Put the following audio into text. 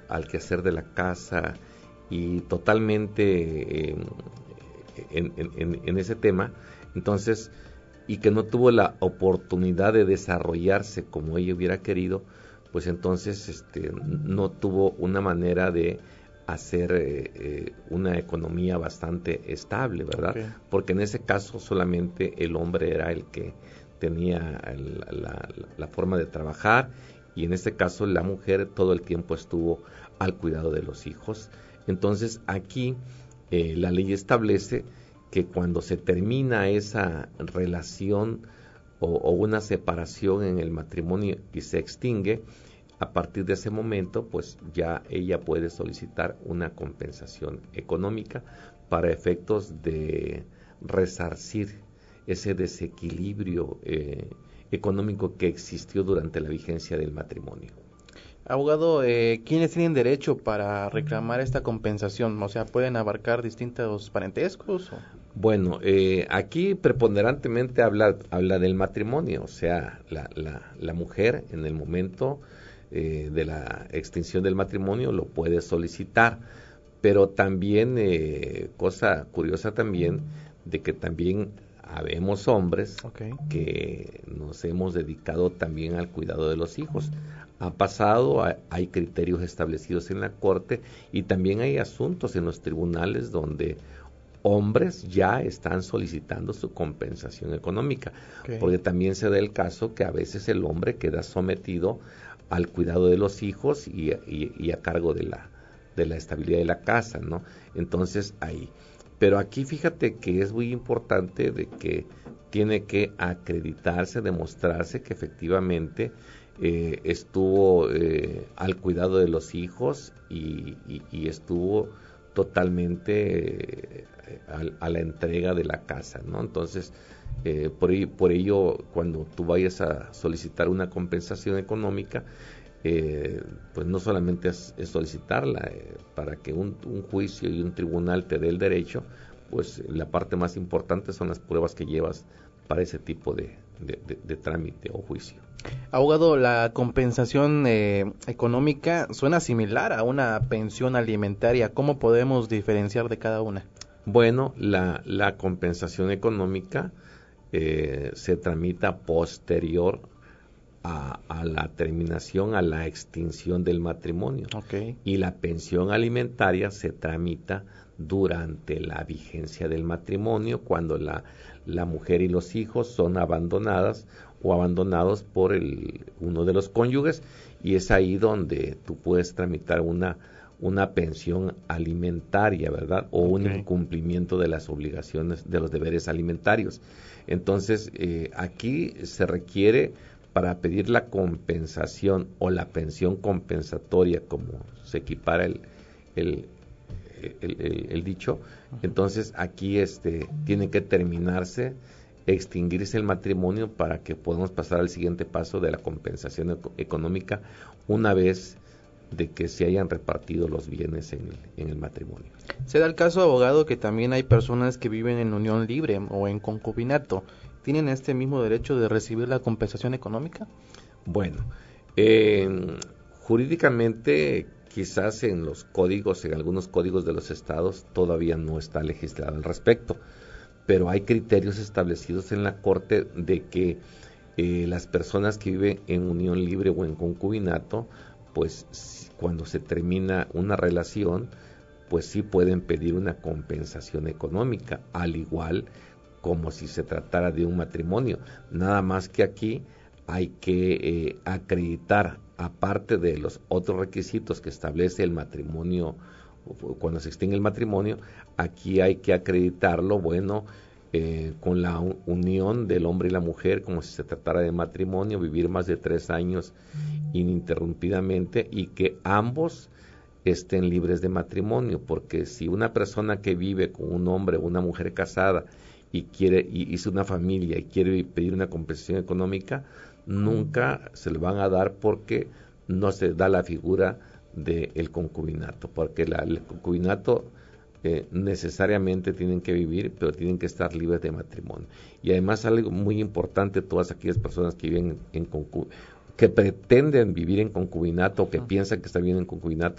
al quehacer de la casa y totalmente en ese tema, entonces, y que no tuvo la oportunidad de desarrollarse como ella hubiera querido, pues entonces no tuvo una manera de hacer una economía bastante estable, ¿verdad? Okay. Porque en ese caso solamente el hombre era el que tenía la forma de trabajar, y en este caso la mujer todo el tiempo estuvo al cuidado de los hijos. Entonces aquí la ley establece que cuando se termina esa relación o una separación en el matrimonio y se extingue, a partir de ese momento, pues ya ella puede solicitar una compensación económica para efectos de resarcir ese desequilibrio económico que existió durante la vigencia del matrimonio. Abogado, ¿quiénes tienen derecho para reclamar esta compensación? O sea, ¿pueden abarcar distintos parentescos? Bueno, aquí preponderantemente habla del matrimonio, o sea, la mujer en el momento de la extinción del matrimonio lo puede solicitar, pero también, cosa curiosa también, de que también habemos hombres que nos hemos dedicado también al cuidado de los hijos. Ha pasado, hay criterios establecidos en la corte y también hay asuntos en los tribunales donde hombres ya están solicitando su compensación económica, porque también se da el caso que a veces el hombre queda sometido al cuidado de los hijos y a cargo de la estabilidad de la casa, ¿no? Entonces ahí. Pero aquí fíjate que es muy importante de que tiene que acreditarse, demostrarse que efectivamente estuvo al cuidado de los hijos y estuvo totalmente a la entrega de la casa, ¿no? Entonces, por ello, cuando tú vayas a solicitar una compensación económica, pues no solamente es solicitarla, para que un juicio y un tribunal te dé el derecho, pues la parte más importante son las pruebas que llevas para ese tipo de trámite o juicio. Abogado, la compensación económica suena similar a una pensión alimentaria. ¿Cómo podemos diferenciar de cada una? Bueno, la compensación económica se tramita posterior a la terminación, a la extinción del matrimonio. Y la pensión alimentaria se tramita durante la vigencia del matrimonio, cuando la mujer y los hijos son abandonadas o abandonados por uno de los cónyuges, y es ahí donde tú puedes tramitar una pensión alimentaria, ¿verdad? O un incumplimiento de las obligaciones, de los deberes alimentarios. Entonces, aquí se requiere, para pedir la compensación o la pensión compensatoria, como se equipara el dicho, entonces aquí tiene que terminarse, extinguirse el matrimonio para que podamos pasar al siguiente paso de la compensación económica, una vez de que se hayan repartido los bienes en el matrimonio. Se da el caso, abogado, que también hay personas que viven en unión libre o en concubinato. ¿Tienen este mismo derecho de recibir la compensación económica? Bueno, jurídicamente quizás en los códigos, en algunos códigos de los estados todavía no está legislado al respecto, pero hay criterios establecidos en la corte de que las personas que viven en unión libre o en concubinato, pues cuando se termina una relación, pues sí pueden pedir una compensación económica, al igual como si se tratara de un matrimonio. Nada más que aquí hay que acreditar, aparte de los otros requisitos que establece el matrimonio, cuando se extingue el matrimonio, aquí hay que acreditarlo, bueno, con la unión del hombre y la mujer, como si se tratara de matrimonio, vivir más de 3 años ininterrumpidamente y que ambos estén libres de matrimonio, porque si una persona que vive con un hombre o una mujer casada y hizo una familia y quiere pedir una compensación económica, nunca se lo van a dar, porque no se da la figura del concubinato, porque el concubinato necesariamente tienen que vivir, pero tienen que estar libres de matrimonio. Y además algo muy importante, todas aquellas personas que viven que pretenden vivir en concubinato o que piensan que están bien en concubinato,